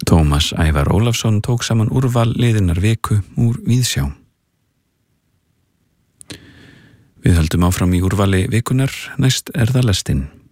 Tómas Ævar Ólafsson tók saman úrval liðinnar viku úr Víðsjá. Við höldum áfram í úrvali vikunar, næst það lestin.